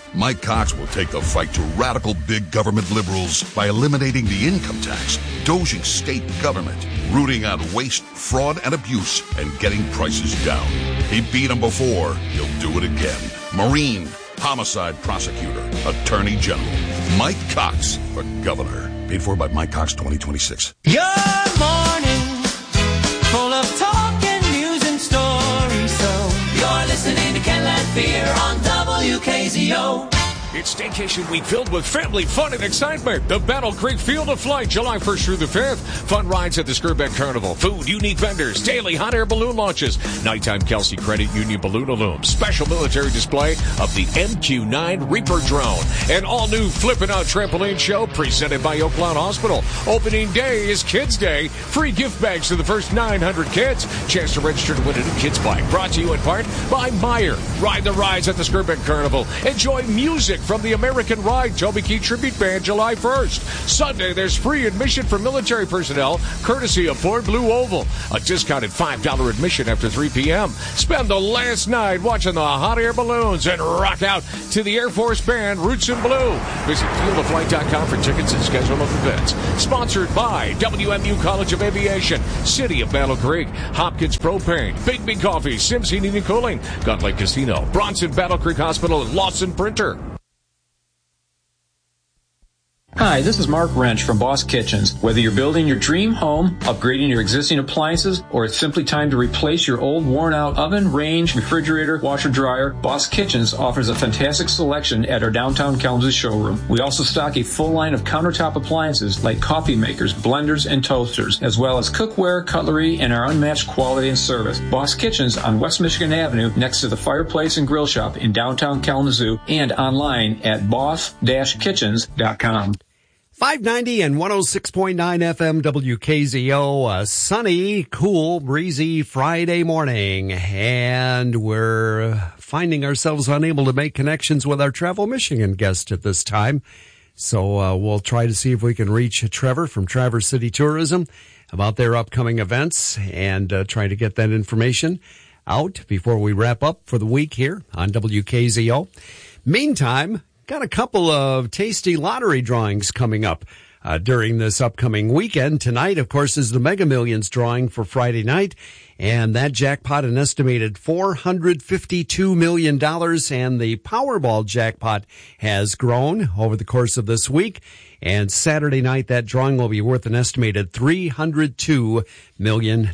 Mike Cox will take the fight to radical big government liberals by eliminating the income tax, doging state government, rooting out waste, fraud, and abuse, and getting prices down. He beat them before. He'll do it again. Marine, homicide prosecutor, attorney general. Mike Cox for governor. Paid for by Mike Cox 2026. Good morning, full of talk and news and stories. So you're listening to Ken Lanphier on WKZO. It's Staycation Week filled with family fun and excitement. The Battle Creek Field of Flight, July 1st through the 5th. Fun rides at the Skirbeck Carnival. Food, unique vendors, daily hot air balloon launches. Nighttime Kelsey Credit Union Balloon Illume. Special military display of the MQ-9 Reaper drone. An all-new Flippin' Out Trampoline Show presented by Oakland Hospital. Opening day is Kids Day. Free gift bags to the first 900 kids. Chance to register to win a new kids bike. Brought to you in part by Meyer. Ride the rides at the Skirbeck Carnival. Enjoy music from the American Ride Toby Keith Tribute Band July 1st. Sunday, there's free admission for military personnel, courtesy of Ford Blue Oval. A discounted $5 admission after 3 p.m. Spend the last night watching the hot air balloons and rock out to the Air Force Band Roots in Blue. Visit fieldofflight.com for tickets and schedule of events. Sponsored by WMU College of Aviation, City of Battle Creek, Hopkins Propane, Big B Coffee, Sims Heating and Cooling, Gun Lake Casino, Bronson Battle Creek Hospital, and Lawson Printer. Hi, this is Mark Wrench from Boss Kitchens. Whether you're building your dream home, upgrading your existing appliances, or it's simply time to replace your old worn-out oven, range, refrigerator, washer, dryer, Boss Kitchens offers a fantastic selection at our downtown Kalamazoo showroom. We also stock a full line of countertop appliances like coffee makers, blenders, and toasters, as well as cookware, cutlery, and our unmatched quality and service. Boss Kitchens on West Michigan Avenue next to the Fireplace and Grill Shop in downtown Kalamazoo and online at boss-kitchens.com. 590 and 106.9 FM WKZO, a sunny, cool, breezy Friday morning. And we're finding ourselves unable to make connections with our Travel Michigan guest at this time. So we'll try to see if we can reach Trevor from Traverse City Tourism about their upcoming events and try to get that information out before we wrap up for the week here on WKZO. Meantime, got a couple of tasty lottery drawings coming up during this upcoming weekend. Tonight, of course, is the Mega Millions drawing for Friday night, and that jackpot an estimated $452 million, and the Powerball jackpot has grown over the course of this week. And Saturday night, that drawing will be worth an estimated $302 million.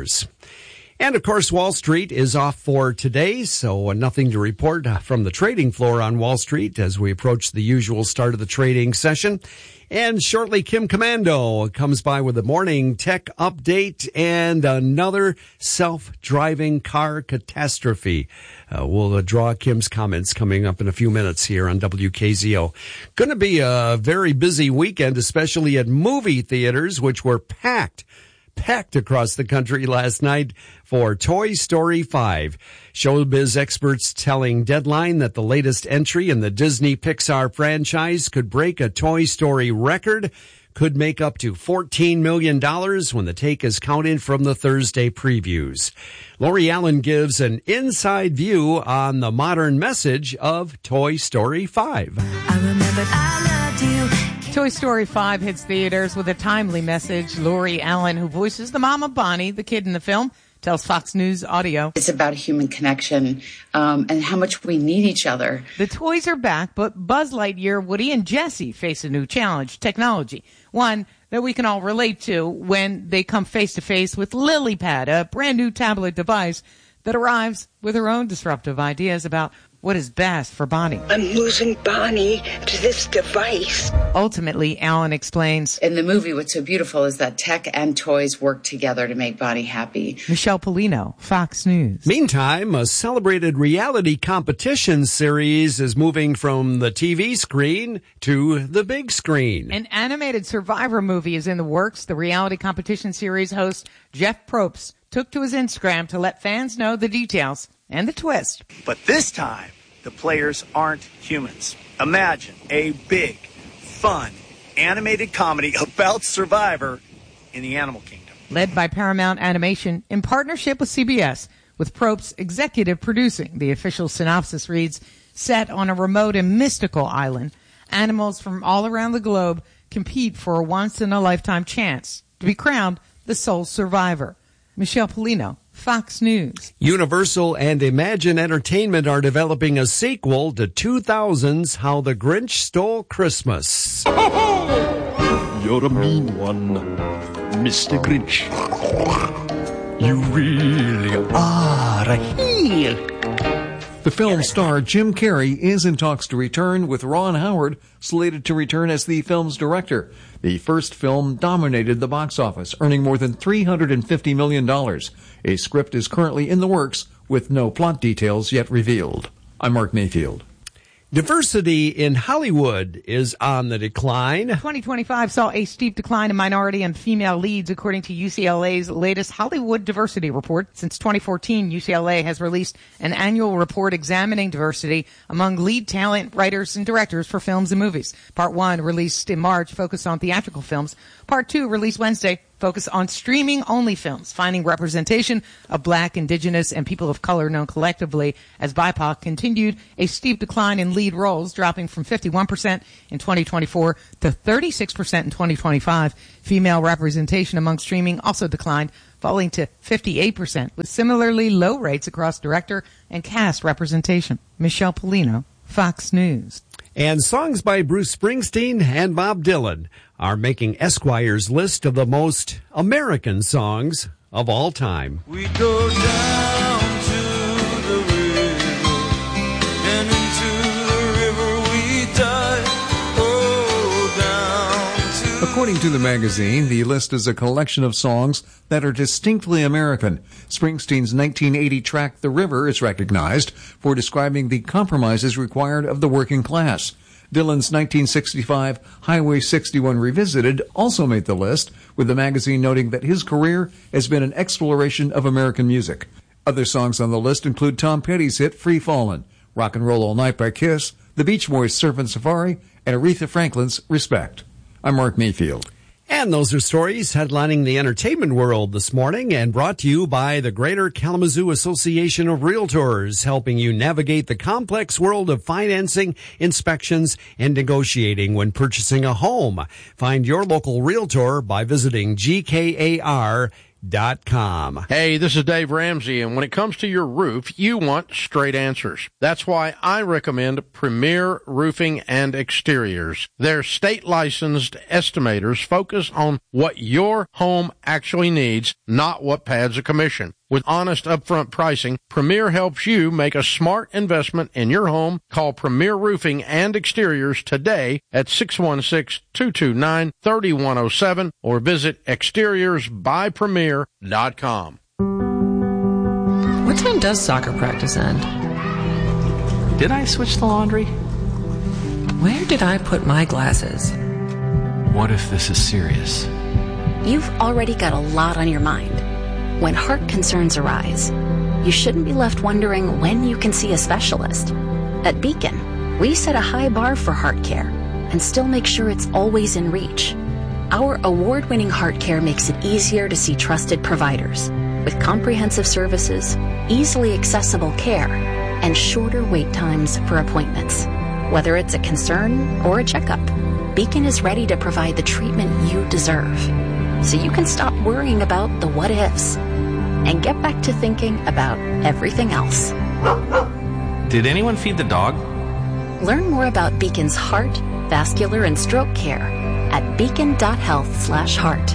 And, of course, Wall Street is off for today, so nothing to report from the trading floor on Wall Street as we approach the usual start of the trading session. And shortly, Kim Commando comes by with a morning tech update and another self-driving car catastrophe. We'll draw Kim's comments coming up in a few minutes here on WKZO. Going to be a very busy weekend, especially at movie theaters, which were packed across the country last night for Toy Story 5. Showbiz experts telling Deadline that the latest entry in the Disney Pixar franchise could break a Toy Story record, could make up to $14 million when the take is counted from the Thursday previews. Lori Allen gives an inside view on the modern message of Toy Story 5. I remember I loved you. Toy Story 5 hits theaters with a timely message. Lori Allen, who voices the mom of Bonnie, the kid in the film, tells Fox News Audio. It's about human connection and how much we need each other. The toys are back, but Buzz Lightyear, Woody, and Jessie face a new challenge, technology. One that we can all relate to when they come face-to-face with LilyPad, a brand-new tablet device that arrives with her own disruptive ideas about what is best for Bonnie. I'm losing Bonnie to this device. Ultimately, Allen explains, in the movie, what's so beautiful is that tech and toys work together to make Bonnie happy. Michelle Polino, Fox News. Meantime, a celebrated reality competition series is moving from the TV screen to the big screen. An animated Survivor movie is in the works. The reality competition series host Jeff Probst took to his Instagram to let fans know the details and the twist. But this time, the players aren't humans. Imagine a big, fun, animated comedy about Survivor in the animal kingdom. Led by Paramount Animation in partnership with CBS, with Probst executive producing. The official synopsis reads, Set on a remote and mystical island, animals from all around the globe compete for a once-in-a-lifetime chance to be crowned the sole survivor. Michelle Polino, Fox News. Universal and Imagine Entertainment are developing a sequel to 2000's How the Grinch Stole Christmas. You're a mean one, Mr. Grinch. You really are a heel. The film star Jim Carrey is in talks to return, with Ron Howard slated to return as the film's director. The first film dominated the box office, earning more than $350 million. A script is currently in the works, with no plot details yet revealed. I'm Mark Mayfield. Diversity in Hollywood is on the decline. 2025 saw a steep decline in minority and female leads, according to UCLA's latest Hollywood Diversity Report. Since 2014, UCLA has released an annual report examining diversity among lead talent, writers, and directors for films and movies. Part 1, released in March, focused on theatrical films. Part 2, released Wednesday, focus on streaming-only films, finding representation of Black, Indigenous, and people of color known collectively as BIPOC continued a steep decline in lead roles, dropping from 51% in 2024 to 36% in 2025. Female representation among streaming also declined, falling to 58%, with similarly low rates across director and cast representation. Michelle Polino, Fox News. And songs by Bruce Springsteen and Bob Dylan are making Esquire's list of the most American songs of all time. We go down to the river, and into the river we dive. Oh, down to... According to the magazine, the list is a collection of songs that are distinctly American. Springsteen's 1980 track The River is recognized for describing the compromises required of the working class. Dylan's 1965 Highway 61 Revisited also made the list, with the magazine noting that his career has been an exploration of American music. Other songs on the list include Tom Petty's hit Free Fallin', Rock and Roll All Night by Kiss, the Beach Boys' Surfin' Safari, and Aretha Franklin's Respect. I'm Mark Mayfield. And those are stories headlining the entertainment world this morning, and brought to you by the Greater Kalamazoo Association of Realtors, helping you navigate the complex world of financing, inspections, and negotiating when purchasing a home. Find your local realtor by visiting GKAR.com. Hey, this is Dave Ramsey, and when it comes to your roof, you want straight answers. That's why I recommend Premier Roofing and Exteriors. Their state-licensed estimators focus on what your home actually needs, not what pads a commission. With honest upfront pricing, Premier helps you make a smart investment in your home. Call Premier Roofing and Exteriors today at 616-229-3107 or visit exteriorsbypremier.com. What time does soccer practice end? Did I switch the laundry? Where did I put my glasses? What if this is serious? You've already got a lot on your mind. When heart concerns arise, you shouldn't be left wondering when you can see a specialist. At Beacon, we set a high bar for heart care and still make sure it's always in reach. Our award-winning heart care makes it easier to see trusted providers with comprehensive services, easily accessible care, and shorter wait times for appointments. Whether it's a concern or a checkup, Beacon is ready to provide the treatment you deserve, so you can stop worrying about the what-ifs and get back to thinking about everything else. Did anyone feed the dog? Learn more about Beacon's heart, vascular, and stroke care at beacon.health/heart.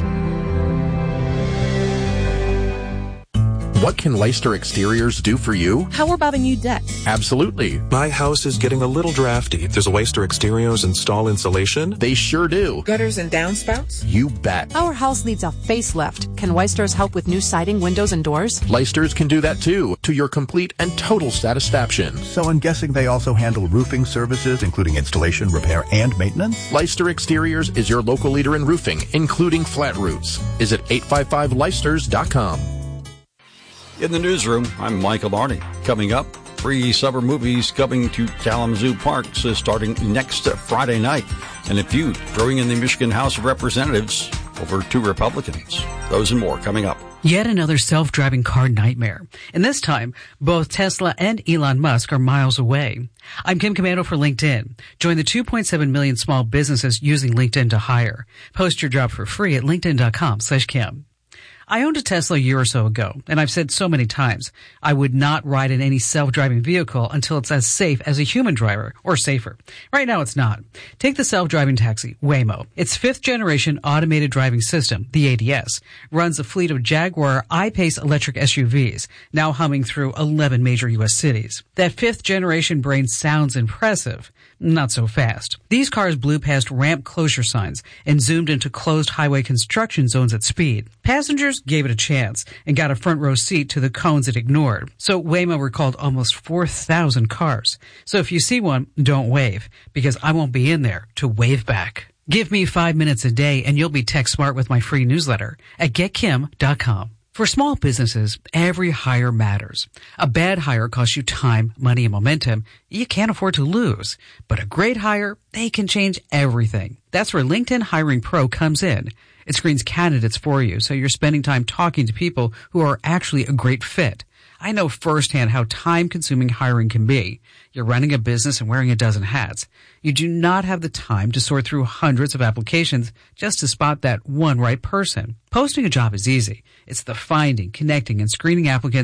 What can Leicester Exteriors do for you? How about a new deck? Absolutely. My house is getting a little drafty. Does Leicester Exteriors install insulation? They sure do. Gutters and downspouts? You bet. Our house needs a facelift. Can Leicesters help with new siding, windows, and doors? Leicesters can do that too, to your complete and total satisfaction. So I'm guessing they also handle roofing services, including installation, repair, and maintenance? Leicester Exteriors is your local leader in roofing, including flat roofs. Visit 855leicesters.com. In the newsroom, I'm Michael Barney. Coming up, free summer movies coming to Kalamazoo Parks starting next Friday night. And a feud brewing in the Michigan House of Representatives over two Republicans. Those and more coming up. Yet another self-driving car nightmare. And this time, both Tesla and Elon Musk are miles away. I'm Kim Commando for LinkedIn. Join the 2.7 million small businesses using LinkedIn to hire. Post your job for free at linkedin.com/Kim. I owned a Tesla a year or so ago, and I've said so many times, I would not ride in any self-driving vehicle until it's as safe as a human driver, or safer. Right now it's not. Take the self-driving taxi, Waymo. Its fifth-generation automated driving system, the ADS, runs a fleet of Jaguar I-Pace electric SUVs, now humming through 11 major U.S. cities. That fifth-generation brain sounds impressive. Not so fast. These cars blew past ramp closure signs and zoomed into closed highway construction zones at speed. Passengers gave it a chance and got a front row seat to the cones it ignored. So Waymo recalled almost 4,000 cars. So if you see one, don't wave, because I won't be in there to wave back. Give me 5 minutes a day and you'll be tech smart with my free newsletter at getkim.com. For small businesses, every hire matters. A bad hire costs you time, money, and momentum you can't afford to lose. But a great hire, they can change everything. That's where LinkedIn Hiring Pro comes in. It screens candidates for you, so you're spending time talking to people who are actually a great fit. I know firsthand how time-consuming hiring can be. You're running a business and wearing a dozen hats. You do not have the time to sort through hundreds of applications just to spot that one right person. Posting a job is easy. It's the finding, connecting, and screening applicants